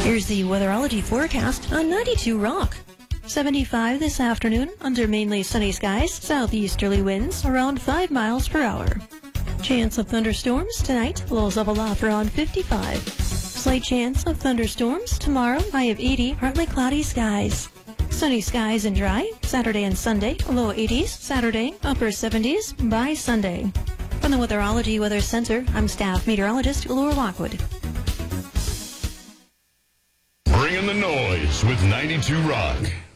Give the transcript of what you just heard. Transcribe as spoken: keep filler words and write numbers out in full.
Here's the weatherology forecast on ninety-two Rock. seventy-five this afternoon under mainly sunny skies, southeasterly winds around five miles per hour. Chance of thunderstorms tonight, lows level off around fifty-five. Slight chance of thunderstorms tomorrow, high of eighty, partly cloudy skies. Sunny skies and dry, Saturday and Sunday, low eighties, Saturday, upper seventies by Sunday. From the Weatherology Weather Center, I'm staff meteorologist Laura Lockwood. Bring in the noise with ninety-two Rock.